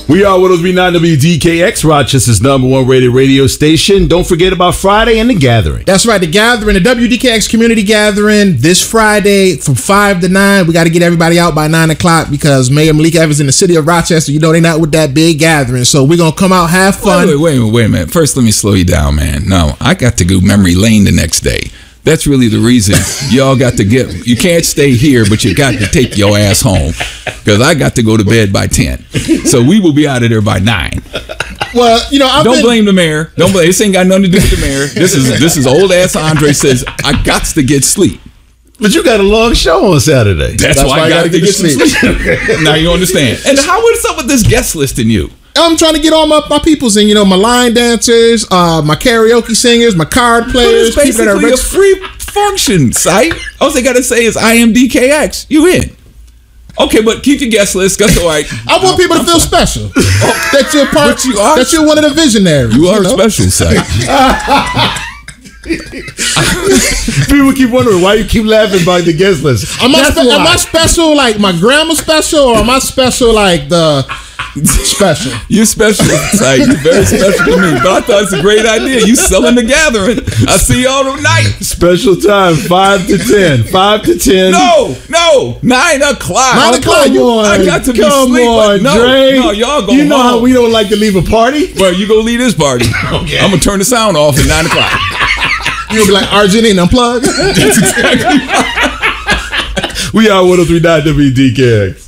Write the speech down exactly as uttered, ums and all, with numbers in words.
We are one oh three point nine W D K X, Rochester's number one rated radio station. Don't forget about Friday and The Gathering. That's right, The Gathering, the W D K X Community Gathering this Friday from five to nine. We got to get everybody out by nine o'clock because Mayor Malik Evans in the city of Rochester, you know they're not with that big gathering. So we're going to come out, have fun. Wait, wait, wait, wait a minute. First, let me slow you down, man. No, I got to go memory lane the next day. That's really the reason y'all got to get. You can't stay here, but you got to take your ass home because I got to go to bed by ten. So we will be out of there by nine. Well, you know, I've don't been, blame the mayor. Don't blame. This ain't got nothing to do with the mayor. This is this is old ass Andre says I got to get sleep. But you got a long show on Saturday. That's, That's why, why I got to get, get some sleep. sleep. Now you understand. And how what's up with this guest list in you? I'm trying to get all my, my peoples in, you know, my line dancers, uh, my karaoke singers, my card players. But it's basically a free function site. All they got to say is I am D K X. You in. Okay, but keep your guest list. That's all right. I want people to feel special. Oh, that you're part, you are, that you're one of the visionaries. You are you know? special, site. People keep wondering why you keep laughing about the guest list. Am I, spe- am I special like my grandma special, or am I special like the special? You're special, like you're very special to me. But I thought it's a great idea. You selling The Gathering. I see y'all tonight. Special time, five to ten. Five to ten. No, no, nine o'clock. Nine o'clock. Come on, I got to be come asleep. on, no, Dre. no, y'all go. You know home. how we don't like to leave a party. Well, you go leave this party. Okay. I'm gonna turn the sound off at nine o'clock. You'll be like Argentine unplugged. That's exactly right. We are one oh three point nine W D K X.